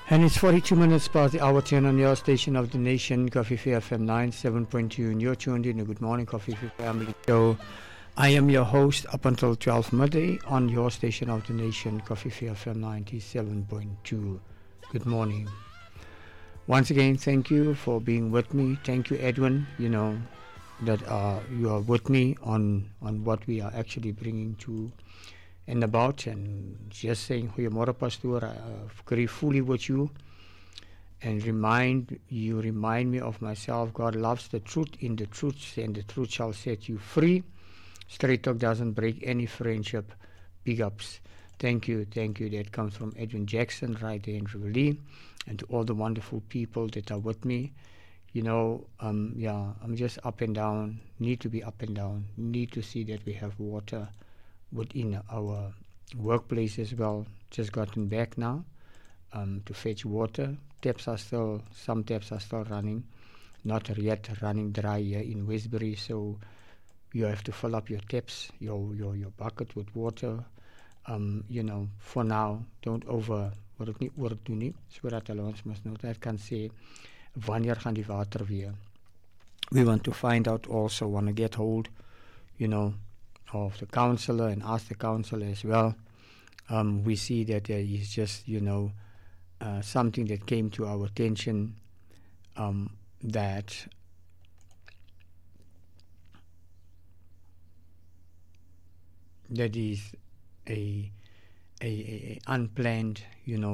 And it's 42 minutes past the hour 10 on your station of the nation, Coffee FM 97.2, and you're tuned in to Good Morning Coffee Family Show. I am your host up until 12 midday on your station of the nation, Coffee FM 97.2. Good morning. Once again, thank you for being with me. Thank you, Edwin, that you are with me on what we are actually bringing to and about, and just saying goeiemôre pastoor, I agree fully with you and remind me of myself. God loves the truth in the truth, and the truth shall set you free. Straight talk doesn't break any friendship. Big ups. Thank you. That comes from Edwin Jackson right there in Jubilee, and to all the wonderful people that are with me. I'm just up and down, need to be up and down, need to see that we have water within our workplace as well. Just gotten back now to fetch water. Some taps are still running, not yet running dry here in Westbury, so you have to fill up your taps, your bucket with water. For now, don't word het nie oordoen nie, sodat hulle ons mos nou net kan sê wanneer gaan die water weer. We want to find out also, want to get hold, of the counselor and ask the counselor as well. We see that there is just, something that came to our attention, that is a unplanned,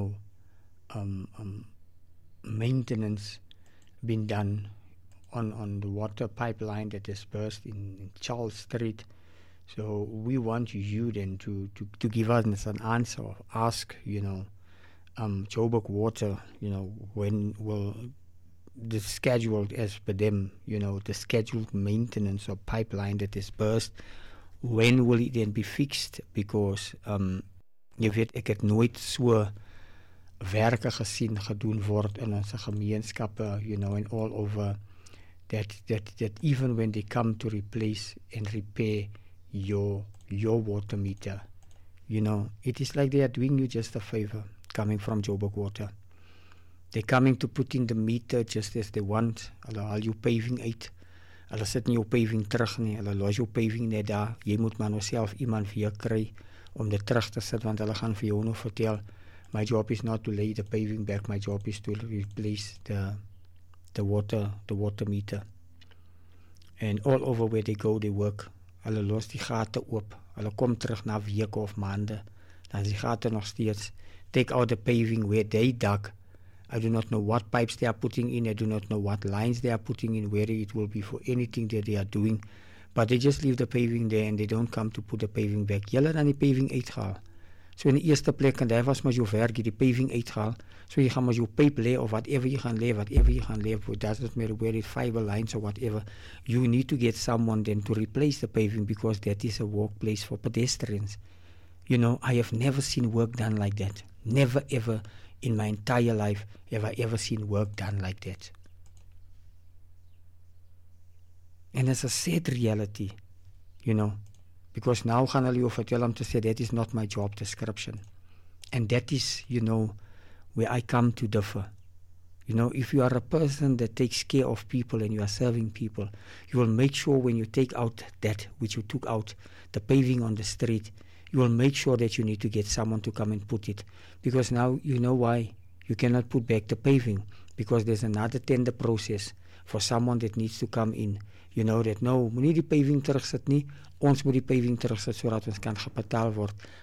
maintenance being done on the water pipeline that is burst in Charles Street. So we want you then to give us an answer, or ask, Joburg Water, when will the scheduled, as per them, the scheduled maintenance of pipeline that is burst, when will it then be fixed? Because ek het nooit so werke gesien gedoen word in onze gemeenskappe, and all over, that even when they come to replace and repair your water meter, it is like they are doing you just a favor, coming from Joburg Water. They're coming to put in the meter just as they want. Hulle haal jou paving uit. Hulle sit nie jou paving terug nie. Hulle los jou paving net daar. Jy moet maar nou self iemand vir jou kry om dit terug te sit, want hulle gaan vir jou nou vertel, my job is not to lay the paving back, my job is to replace the water meter. And all over where they go, they work. Hulle los die gate oop. Hulle kom terug na weke of maande. Dan is die gate nog steeds. Take out the paving where they dug. I do not know what pipes they are putting in. I do not know what lines they are putting in, whether it will be for anything that they are doing. But they just leave the paving there and they don't come to put the paving back. Julle dan die paving uitgehaal. So in die eerste plek, en daar was maar jou werk, die paving uitgehaal. So jy gaan maar jou pipe lay, of whatever you gaan lay, it doesn't matter where it's fiber lines or whatever. You need to get someone then to replace the paving, because that is a workplace for pedestrians. I have never seen work done like that. Never ever in my entire life have I ever seen work done like that. And it's a sad reality, because now gaan hulle jou vertel om te sê that is not my job description. And that is, where I come to differ. If you are a person that takes care of people and you are serving people, you will make sure when you take out that which you took out, the paving on the street, you will make sure that you need to get someone to come and put it. Because now you know why you cannot put back the paving, because there's another tender process for someone that needs to come in. That no, moenie die paving terugsit nie, ons moet die paving terugsit sodat ons kan gebetaal word.